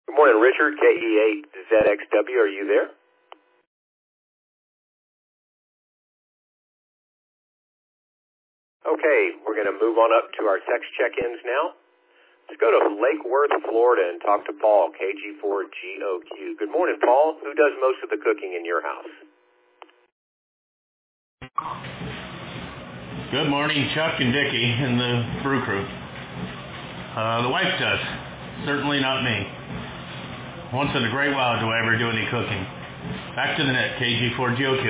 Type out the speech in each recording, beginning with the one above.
Good morning, Richard, KE8ZXW. Are you there? Okay, we're going to move on up to our text check-ins now. Let's go to Lake Worth, Florida, and talk to Paul, KG4GOQ. Good morning, Paul. Who does most of the cooking in your house? Good morning, Chuck and Vicki and the brew crew. The wife does. Certainly not me. Once in a great while do I ever do any cooking. Back to the net, KG4GOQ.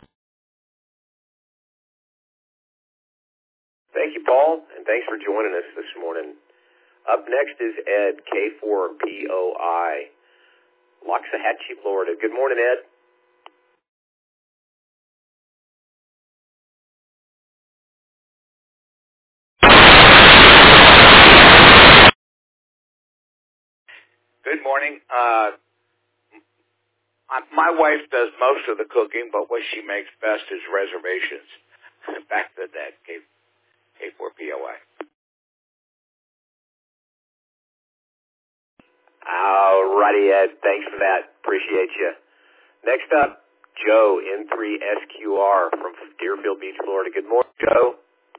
Thank you, Paul, and thanks for joining us this morning. Up next is Ed, K4POI, Loxahatchee, Florida. Good morning, Ed. Good morning. My wife does most of the cooking, but what she makes best is reservations. Back to that, K4POI. All righty, Ed. Thanks for that. Appreciate you. Next up, Joe, N3SQR from Deerfield Beach, Florida. Good morning, Joe.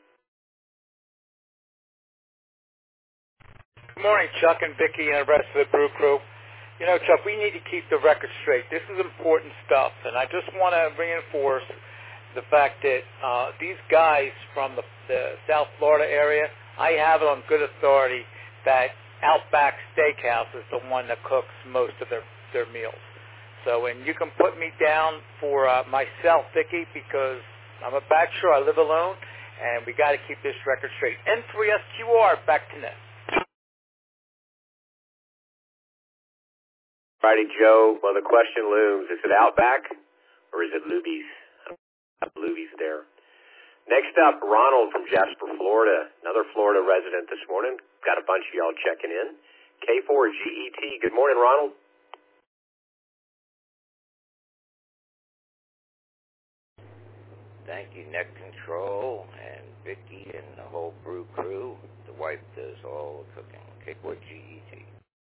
Good morning, Chuck and Vicki and the rest of the brew crew. You know, Chuck, we need to keep the record straight. This is important stuff, and I just want to reinforce the fact that these guys from the South Florida area, I have it on good authority that Outback Steakhouse is the one that cooks most of their meals. So, and you can put me down for myself, Vicki, because I'm a bachelor, I live alone, and we got to keep this record straight. N3SQR, back to net. Righty, Joe. Well, the question looms, is it Outback or is it Luby's? Luby's there. Next up, Ronald from Jasper, Florida. Another Florida resident this morning. Got a bunch of y'all checking in. K4GET. Good morning, Ronald. Thank you, Net Control and Vicki and the whole brew crew. The wife does all the cooking. K4GET.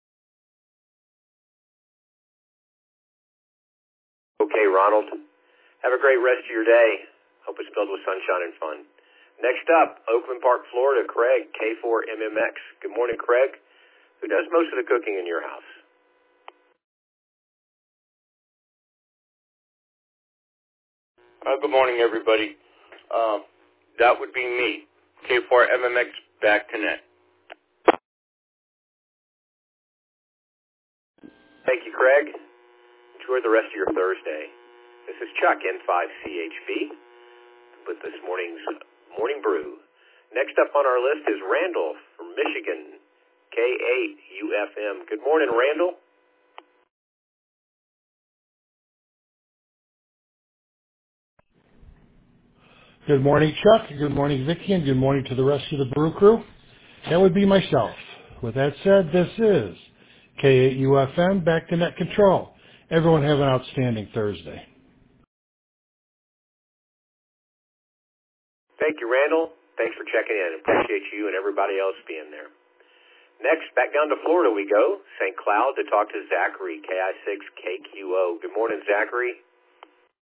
Okay, Ronald. Have a great rest of your day. Hope it's filled with sunshine and fun. Next up, Oakland Park, Florida, Craig, K4MMX. Good morning, Craig. Who does most of the cooking in your house? Good morning, everybody. That would be me, K4MMX, back to net. Thank you, Craig. Enjoy the rest of your Thursday. This is Chuck, N5CHB, with this morning's Morning Brew. Next up on our list is Randall from Michigan, K8UFM. Good morning, Randall. Good morning, Chuck. Good morning, Vicki, and good morning to the rest of the brew crew. That would be myself. With that said, this is K8UFM, back to Net Control. Everyone have an outstanding Thursday. Thank you, Randall. Thanks for checking in. Appreciate you and everybody else being there. Next, back down to Florida we go. St. Cloud to talk to Zachary, KI6KQO. Good morning, Zachary.